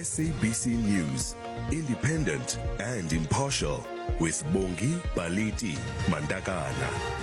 SABC News, independent and impartial, with Bongi Baliti Mandakana.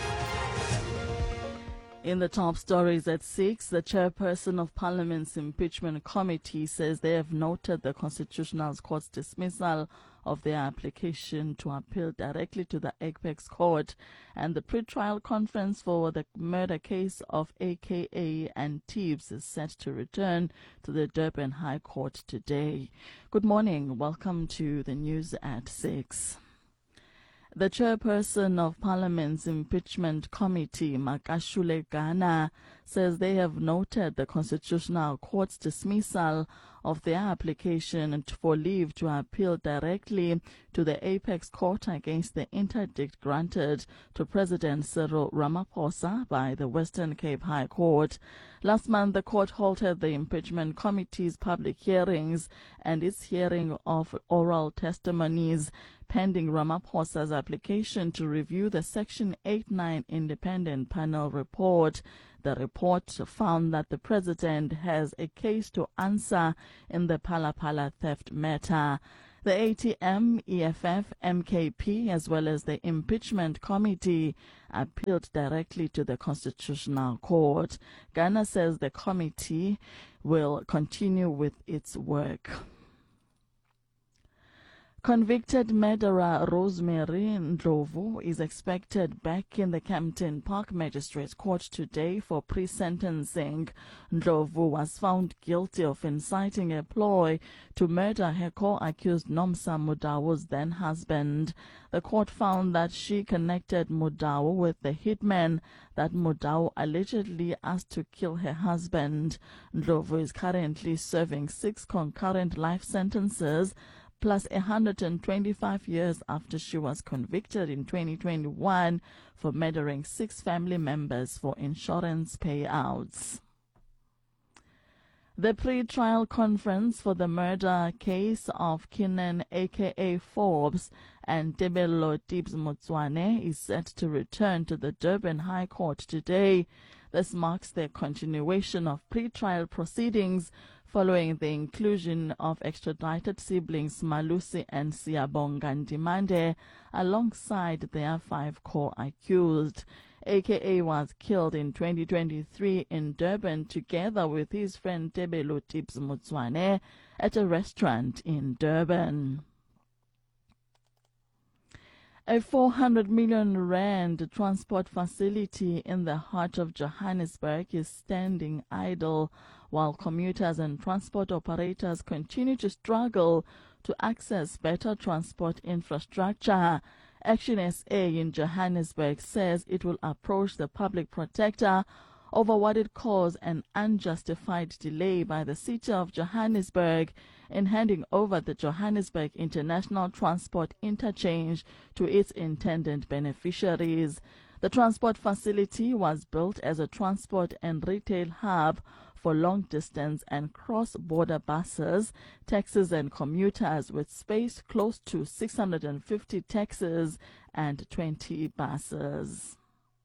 In the top stories at 6, the chairperson of Parliament's impeachment committee says they have noted the Constitutional Court's dismissal of their application to appeal directly to the Apex Court, and the pre-trial conference for the murder case of AKA and Tibbs is set to return to the Durban High Court today. Good morning. Welcome to the news at 6. The chairperson of Parliament's impeachment committee, Makashule Gana, says they have noted the Constitutional Court's dismissal of their application for leave to appeal directly to the Apex Court against the interdict granted to President Cyril Ramaphosa by the Western Cape High Court. Last month, the court halted the impeachment committee's public hearings and its hearing of oral testimonies pending Ramaphosa's application to review the Section 8-9 independent panel report. The report found that the president has a case to answer in the Phala Phala theft matter. The ATM, EFF, MKP, as well as the impeachment committee appealed directly to the Constitutional Court. Ghana says the committee will continue with its work. Convicted murderer Rosemary Ndlovu is expected back in the Kempton Park Magistrates Court today for pre-sentencing. Ndlovu was found guilty of inciting a ploy to murder her co-accused Nomsa Mudawo's then-husband. The court found that she connected Mudawo with the hitman that Mudawo allegedly asked to kill her husband. Ndlovu is currently serving 6 concurrent life sentences, plus 125 years after she was convicted in 2021 for murdering 6 family members for insurance payouts. The pre-trial conference for the murder case of Keenan aka Forbes and Tebello Tibbs Motswane is set to return to the Durban High Court today. This marks the continuation of pre-trial proceedings following the inclusion of extradited siblings Malusi and Siyabonga Ndimande alongside their 5 co-accused. AKA was killed in 2023 in Durban together with his friend Tebello Tibbs Motswane at a restaurant in Durban. A 400 million rand transport facility in the heart of Johannesburg is standing idle while commuters and transport operators continue to struggle to access better transport infrastructure. Action SA in Johannesburg says it will approach the public protector over what it calls an unjustified delay by the city of Johannesburg in handing over the Johannesburg International Transport Interchange to its intended beneficiaries. The transport facility was built as a transport and retail hub for long-distance and cross-border buses, taxis and commuters, with space close to 650 taxis and 20 buses.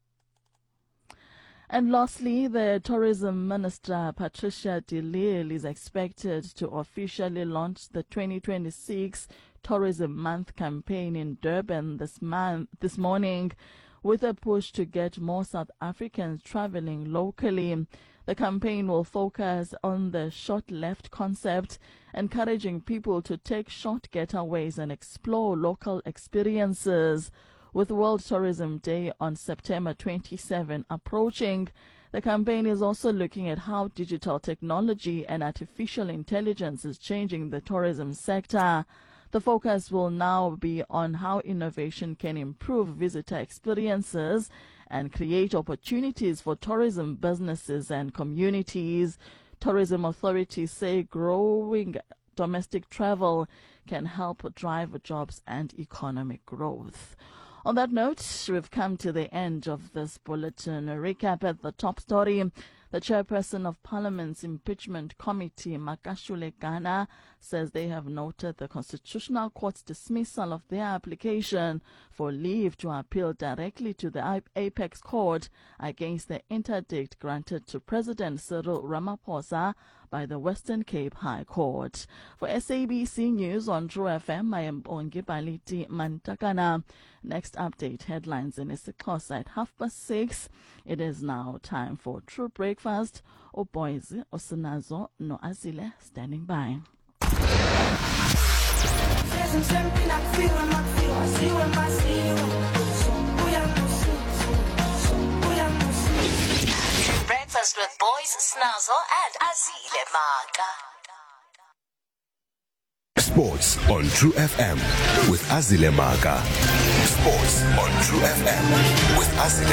And lastly, the Tourism Minister Patricia de Lille is expected to officially launch the 2026 Tourism Month campaign in Durban this morning, with a push to get more South Africans traveling locally. The campaign will focus on the short left concept, encouraging people to take short getaways and explore local experiences. With World Tourism Day on September 27 approaching, the campaign is also looking at how digital technology and artificial intelligence is changing the tourism sector. The focus will now be on how innovation can improve visitor experiences and create opportunities for tourism businesses and communities. Tourism authorities say growing domestic travel can help drive jobs and economic growth. On that note, we've come to the end of this bulletin. A recap at the top story. The chairperson of Parliament's impeachment committee, Makashule Gana, says they have noted the Constitutional Court's dismissal of their application for leave to appeal directly to the Apex Court against the interdict granted to President Cyril Ramaphosa by the Western Cape High Court. For SABC News on True FM, I am Bongi Baliti Mantakana. Next update headlines in isiXhosa at 6:30. It is now time for True Breakfast. Boys, Osinazo, no Azile, standing by. Breakfast with Boys, Snazzle and Azile Maka. Sports on True FM with Azile Maka. Sports on True FM with Azile